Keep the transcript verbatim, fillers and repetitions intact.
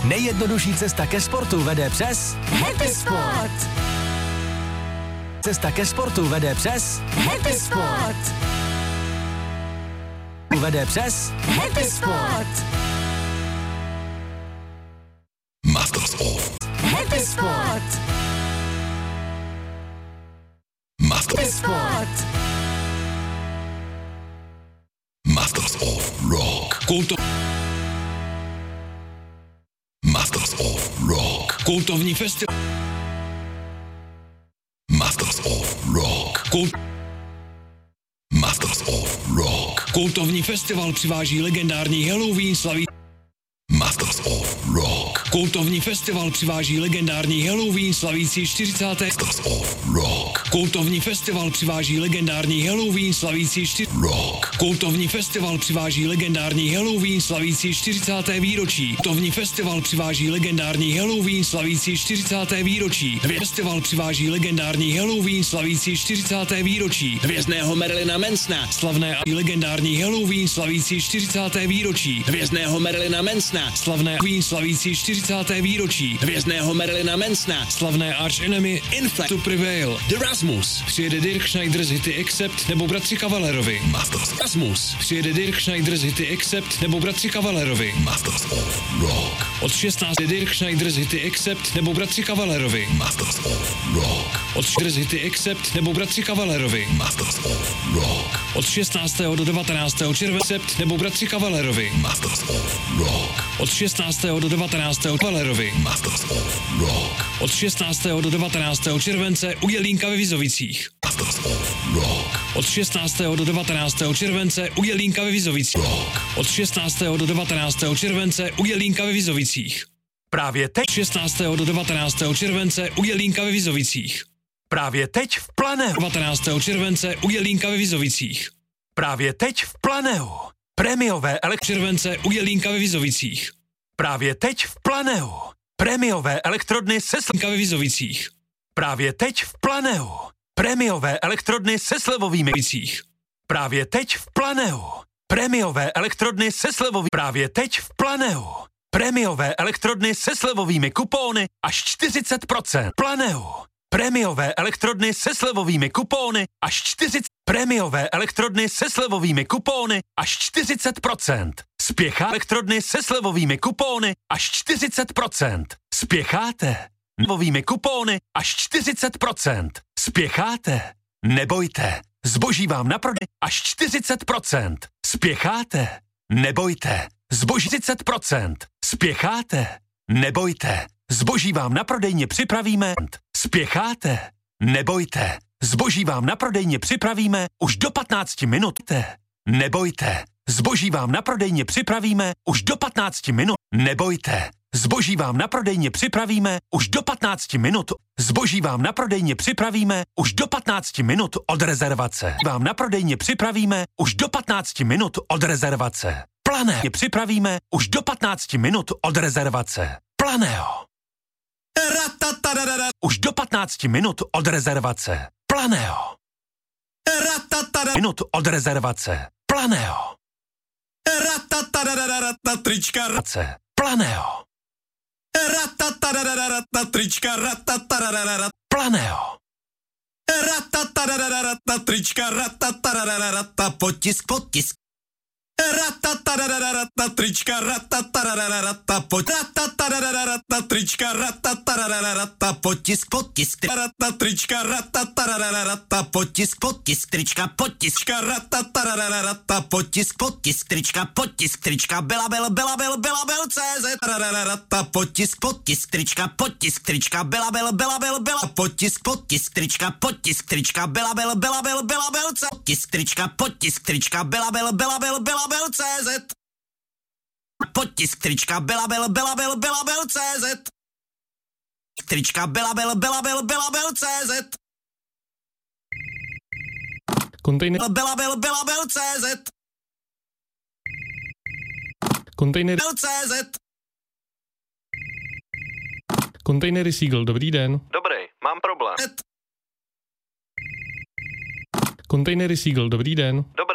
Nejjednodušší cesta ke sportu vede přes Happy Sport. Cesta ke sportu vede přes Happy Sport. Vede přes Happy Sport. Masters of Happy Sport. Masters Happy Sport. Masters of Rock. Kulto Masters of Rock. Kultovní festival. Masters of Rock. Kult Masters of Rock. Kultovní festival přiváží legendární Halloween slaví. Masters of Rock. Kultovní festival přiváží legendární Halloween slavící čtyřicáté Masters of Rock. Kultovní festival přiváží legendární Halloween slavící čtyřicáté Rock. Kultovní festival přiváží legendární Halloween slavící čtyřicáté výročí. Kultovní festival přiváží legendární Halloween slavící čtyřicáté výročí. Festival přiváží legendární Halloween slavící čtyřicáté výročí. Hvězdného Marilyna Mansona. Slavné a legendární Halloween slavící čtyřicáté výročí. Hvězdného Marilyna Mansona. Slavné Halloween slavící čtyřicáté výročí. Hvězdného Marilyna Mansona. Slavné Arch Enemy Inflight to Prevail. The Rasmus. Přijede Dirk Schneider z hity Accept nebo bratři Kavalerovi. Masters Rasmus. Přijede Dirk Schneider z hity Accept nebo bratři Kavalerovi. Masters of Rock. Od šestnácti Dirk Schneider z hity Accept nebo bratři Kavalerovi. Masters of Rock. Od šestnácti z hity Accept nebo bratři Kavalerovi. Masters of Rock. Od šestnáctého do devatenáctého července nebo bratři Kavalerovi. Masters of Rock. Od šestnáctého do devatenáctého Kavalerovi. Masters of Rock. Od šestnáctého do devatenáctého července u Jelínka ve Vizovicích. Masters of Rock. Od šestnáctého do devatenáctého července u Jelínka ve Vizovicích. Rock. Od šestnáctého do devatenáctého července u Jelínka ve Vizovicích. Právě teď šestnáctého do devatenáctého července u Jelínka ve Vizovicích. Právě teď v Planeu. devatenáctého července u Jelínka ve Vizovicích. Právě teď v Planeu. Prémiové elektřervence u Jelínka ve Vizovicích. Právě teď v Planeu. Prémiové elektrodny se slevovými ve Vizovicích. Právě teď v Planeu. Prémiové elektrodny se slevovými vicích. Právě teď v Planeu. Prémiové elektrodny se slevovými. Právě teď v Planeu. Prémiové elektrodny se slevovými kupóny až čtyřicet procent. Planeu. Prémiové elektrodny se slevovými kupóny až čtyřicet procent. Prémiové elektrodny se slevovými kupóny až čtyřicet procent. Spěchá elektrodny se slevovými kupóny až čtyřicet procent. Spěcháte? Slevovými kupóny až čtyřicet procent. Spěcháte? Nebojte. Zboží vám na prodej až čtyřicet procent. Spěcháte? Nebojte. Zboží čtyřicet procent. Spěcháte? Nebojte. Zboží vám na prodejně připravíme. Spěcháte? Nebojte. Zboží vám na prodejně připravíme už do patnácti minut. Nebojte. Zboží vám na prodejně připravíme už do patnácti minut. Nebojte. Zboží vám na prodejně připravíme už do patnácti minut. Zboží vám na prodejně připravíme už do patnácti minut od rezervace. Vám na prodejně připravíme už do patnácti minut od rezervace. Planeo. Připravíme už do patnácti minut od rezervace. Planeo. Už do patnácti minut od rezervace. Planeo. Minut od rezervace. Planeo. Trička. Planeo. Trička. Planeo. Trička. Potisk, potisk. Trička. Trička. Potisk, potisk. Trička. Potisk, potisk. Trička, potisk. Potisk, potisk. Trička, potisk. Trička, byla, byl, byla, byl, byla, byl, C Z. Potisk, potisk. Trička, potisk. Trička, byla, byl, byla, byl, byla. Potisk, potisk. Trička, potisk. Trička, byla, byl, byla, byl, byla, byl, C. Potisk, trička, potisk. Trička, byla, byl, byla, byl, byla, byl, C Z. Potisk, trička, byla, byl, byla, byl, byla, byl, C Z. Trička, byla, byl, byla, byl, byla, byl, C Z. Kontejner. Byla, byl, byla, byl, C Z. Kontejner. Byl C Z. Kontejnery Seagull, dobrý den. Dobrý, mám problém. Kontejnery Seagull, dobrý den. Dobrý.